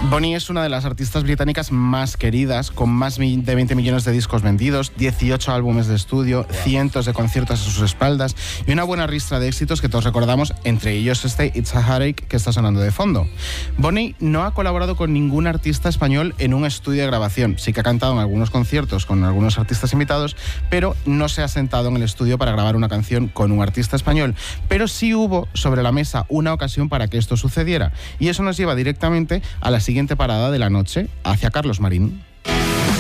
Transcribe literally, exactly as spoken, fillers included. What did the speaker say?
Bonnie es una de las artistas británicas más queridas, con más de veinte millones de discos vendidos, dieciocho álbumes de estudio, cientos de conciertos a sus espaldas y una buena ristra de éxitos que todos recordamos, entre ellos este It's a Heartache que está sonando de fondo. Bonnie no ha colaborado con ningún artista español en un estudio de grabación. Sí que ha cantado en algunos conciertos con algunos artistas invitados, pero no se ha sentado en el estudio para grabar una canción con un artista español. Pero sí hubo sobre la mesa una ocasión para que esto sucediera. Y eso nos lleva directamente a la siguiente parada de la noche, hacia Carlos Marín.